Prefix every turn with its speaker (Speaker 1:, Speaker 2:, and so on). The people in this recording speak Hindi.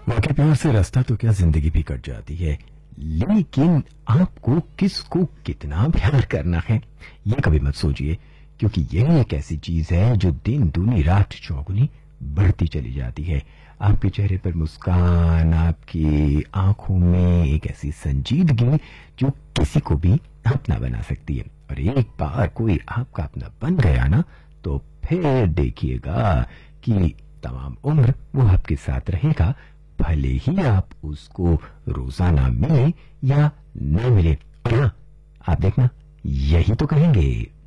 Speaker 1: वाकई प्यार से रास्ता तो क्या जिंदगी भी कट जाती है, लेकिन आपको किसको कितना प्यार करना है ये कभी मत सोचिए, क्योंकि यह एक ऐसी चीज है जो दिन दूनी रात चौगुनी बढ़ती चली जाती है। आपके चेहरे पर मुस्कान, आपकी आंखों में एक ऐसी संजीदगी जो किसी को भी अपना बना सकती है। और एक बार कोई आपका अपना बन गया ना, तो फिर देखिएगा कि तमाम उम्र वो आपके साथ रहेगा, भले ही आप उसको रोजाना मिले या ना मिले। और हाँ, आप देखना, यही तो कहेंगे